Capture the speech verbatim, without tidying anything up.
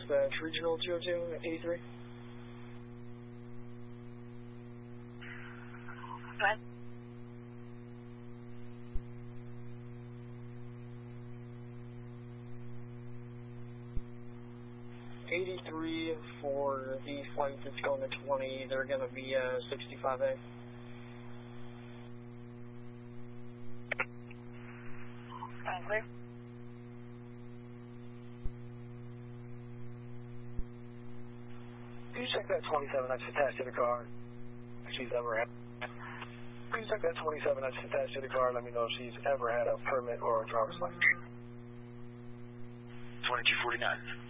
Dispatch, Regional two oh two, eighty-three. What? eighty-three for the flight that's going to twenty. They're going to be uh, sixty-five A. I'm clear. Can you check that twenty-seven that's attached to the car? If she's ever had. Can you check that twenty-seven that's attached to the car? Let me know if she's ever had a permit or a driver's license. twenty-two forty-nine.